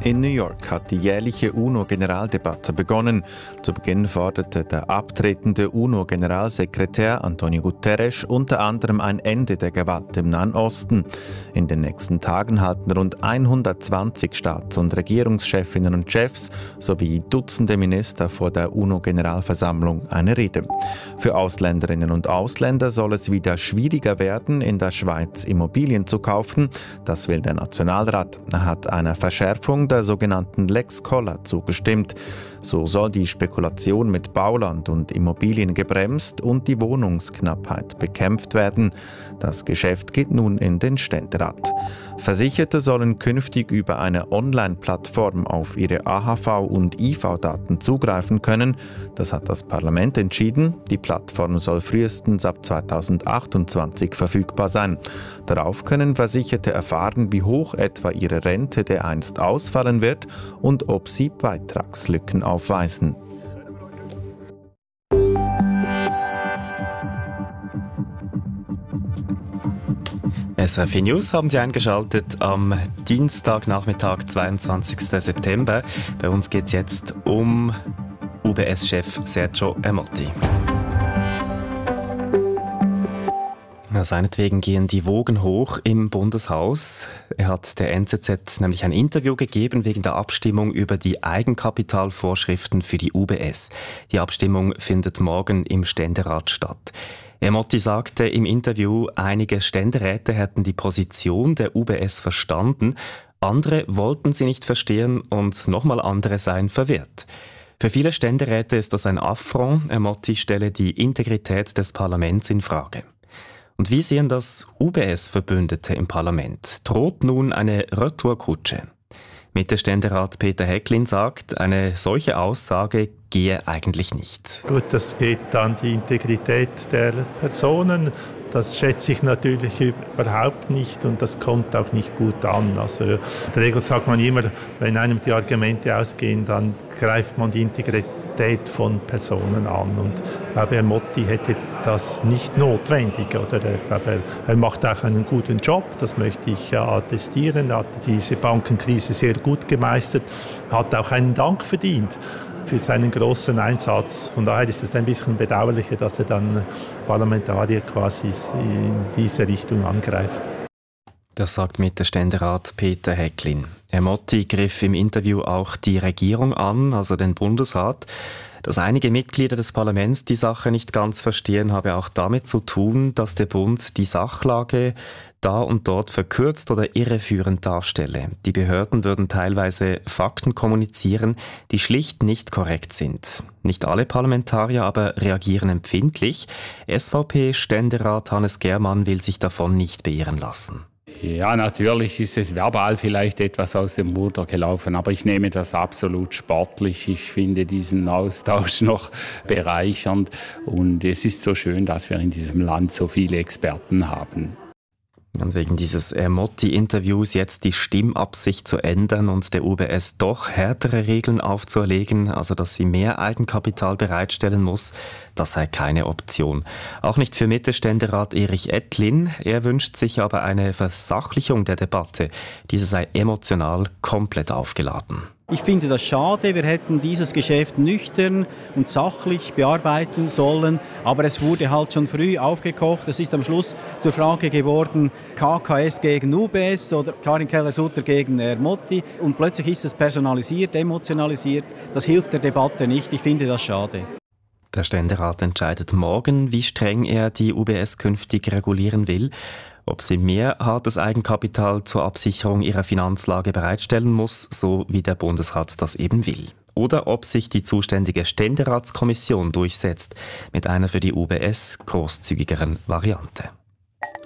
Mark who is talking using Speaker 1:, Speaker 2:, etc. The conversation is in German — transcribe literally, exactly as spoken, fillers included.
Speaker 1: In New York hat die jährliche UNO-Generaldebatte begonnen. Zu Beginn forderte der abtretende UNO-Generalsekretär Antonio Guterres unter anderem ein Ende der Gewalt im Nahen Osten. In den nächsten Tagen halten rund hundertzwanzig Staats- und Regierungschefinnen und Chefs sowie Dutzende Minister vor der UNO-Generalversammlung eine Rede. Für Ausländerinnen und Ausländer soll es wieder schwieriger werden, in der Schweiz Immobilien zu kaufen. Das will der Nationalrat. Er hat einer Verschärfung der sogenannten Lex Koller zugestimmt. So soll die Spekulation mit Bauland und Immobilien gebremst und die Wohnungsknappheit bekämpft werden. Das Geschäft geht nun in den Ständerat. Versicherte sollen künftig über eine Online-Plattform auf ihre A H V- und I V-Daten zugreifen können. Das hat das Parlament entschieden. Die Plattform soll frühestens ab zweitausendachtundzwanzig verfügbar sein. Darauf können Versicherte erfahren, wie hoch etwa ihre Rente dereinst ausfallen wird und ob sie Beitragslücken aufweisen.
Speaker 2: S R F News haben Sie eingeschaltet am Dienstagnachmittag, zweiundzwanzigsten September. Bei uns geht es jetzt um U B S-Chef Sergio Ermotti. Ja, seinetwegen gehen die Wogen hoch im Bundeshaus. Er hat der N Z Z nämlich ein Interview gegeben wegen der Abstimmung über die Eigenkapitalvorschriften für die U B S. Die Abstimmung findet morgen im Ständerat statt. Ermotti sagte im Interview, einige Ständeräte hätten die Position der U B S verstanden, andere wollten sie nicht verstehen und nochmal andere seien verwirrt. Für viele Ständeräte ist das ein Affront. Ermotti stelle die Integrität des Parlaments in Frage. Und wie sehen das U B S-Verbündete im Parlament? Droht nun eine Retourkutsche? Mitte-Ständerat Peter Häcklin sagt, eine solche Aussage gehe eigentlich nicht.
Speaker 3: Gut, das geht an die Integrität der Personen. Das schätze ich natürlich überhaupt nicht und das kommt auch nicht gut an. Also in der Regel sagt man immer, wenn einem die Argumente ausgehen, dann greift man die Integrität von Personen an. Und ich glaube, Ermotti hätte das nicht notwendig. Oder ich glaube, er, er macht auch einen guten Job, das möchte ich attestieren. Er hat diese Bankenkrise sehr gut gemeistert, hat auch einen Dank verdient für seinen großen Einsatz. Von daher ist es ein bisschen bedauerlicher, dass er dann Parlamentarier quasi in diese Richtung angreift.
Speaker 2: Das sagt Mitte-Ständerat Peter Häcklin. Ermotti griff im Interview auch die Regierung an, also den Bundesrat. Dass einige Mitglieder des Parlaments die Sache nicht ganz verstehen, habe auch damit zu tun, dass der Bund die Sachlage da und dort verkürzt oder irreführend darstelle. Die Behörden würden teilweise Fakten kommunizieren, die schlicht nicht korrekt sind. Nicht alle Parlamentarier aber reagieren empfindlich. S V P-Ständerat Hannes Germann will sich davon nicht beirren lassen.
Speaker 4: Ja, natürlich ist es verbal vielleicht etwas aus dem Ruder gelaufen, aber ich nehme das absolut sportlich. Ich finde diesen Austausch noch bereichernd und es ist so schön, dass wir in diesem Land so viele Experten haben.
Speaker 2: Und wegen dieses Ermotti-Interviews jetzt die Stimmabsicht zu ändern und der U B S doch härtere Regeln aufzuerlegen, also dass sie mehr Eigenkapital bereitstellen muss, das sei keine Option. Auch nicht für Mitte-Ständerat Erich Ettlin. Er wünscht sich aber eine Versachlichung der Debatte. Diese sei emotional komplett aufgeladen.
Speaker 5: Ich finde das schade, wir hätten dieses Geschäft nüchtern und sachlich bearbeiten sollen, aber es wurde halt schon früh aufgekocht. Es ist am Schluss zur Frage geworden, K K S gegen U B S oder Karin Keller-Sutter gegen Ermotti und plötzlich ist es personalisiert, emotionalisiert. Das hilft der Debatte nicht, ich finde das schade.
Speaker 2: Der Ständerat entscheidet morgen, wie streng er die U B S künftig regulieren will. Ob sie mehr hartes Eigenkapital zur Absicherung ihrer Finanzlage bereitstellen muss, so wie der Bundesrat das eben will. Oder ob sich die zuständige Ständeratskommission durchsetzt mit einer für die U B S großzügigeren Variante.